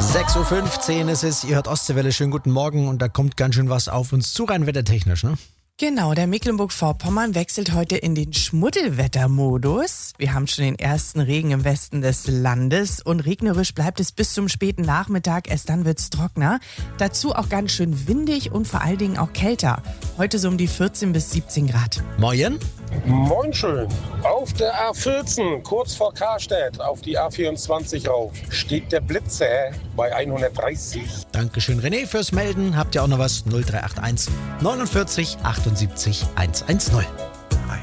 6.15 Uhr ist es, ihr hört Ostseewelle, schönen guten Morgen und da kommt ganz schön was auf uns zu, rein wettertechnisch, ne? Genau, der Mecklenburg-Vorpommern wechselt heute in den Schmuddelwettermodus. Wir haben schon den ersten Regen im Westen des Landes und regnerisch bleibt es bis zum späten Nachmittag. Erst dann wird's trockener. Dazu auch ganz schön windig und vor allen Dingen auch kälter. Heute so um die 14 bis 17 Grad. Moin. Moin schön. Auf der A14, kurz vor Karstedt, auf die A24 rauf, steht der Blitzer bei 130. Dankeschön René fürs Melden. Habt ihr auch noch was? 0381 49 78 110.